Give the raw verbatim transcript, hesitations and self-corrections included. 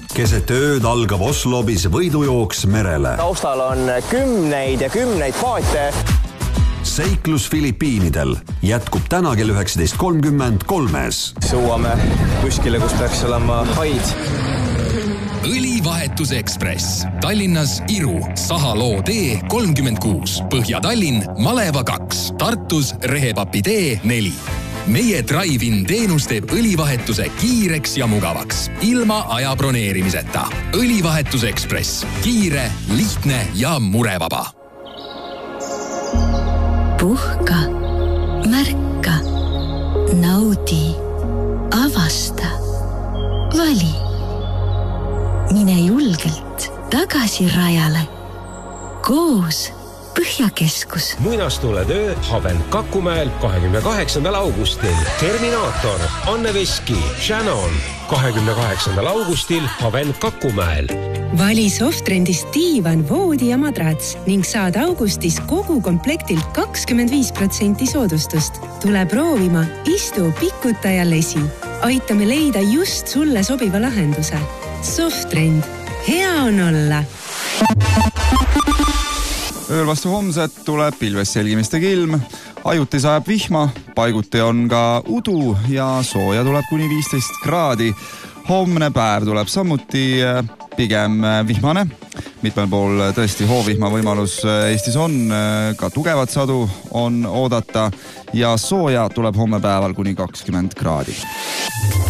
Keset ööd algab Oslobis võidujooks merele. Taustal on kümneid ja kümneid paate. Seiklus Filipiinidel jätkub täna kell üheksateist kolmkümmend kolmes. Sõuame kuskile, kus peaks olema haid. Õlivahetus Ekspress. Tallinnas Iru, Sahaloo tee kolmkümmend kuus, Põhja-Tallinn, Maleva kaks, Tartus Rehepapi tee neli. Meie Drive-in teenus teeb õlivahetuse kiireks ja mugavaks, ilma aja broneerimiseta. Õlivahetus Ekspress. Kiire, lihtne ja murevaba. Puhka, märka, naudi, avasta, vali. Mine julgelt tagasi rajale. Koos Põhjakeskus. Muinastule töö Haven Kakumäel kahekümne kaheksandal augustil. Terminaator, Anne Veski, Shannon. kahekümne kaheksandal augustil Haven Kakumäel. Vali Softrendist diivan, voodi ja madrats ning saad augustis kogu komplektilt kakskümmend viis protsenti soodustust. Tule proovima, istu, pikuta ja lesi. Aitame leida just sulle sobiva lahenduse. Softrend. Hea on olla. Ööl vastu homset tuleb pilves selgimistega ilm, ajuti sajab vihma, paiguti on ka udu ja sooja tuleb kuni viisteist kraadi. Homne päev tuleb samuti pigem vihmane. Mitmel pool tõesti hoovihma võimalus Eestis on, ka tugevat sadu on oodata ja sooja tuleb homme päeval kuni kakskümmend kraadi.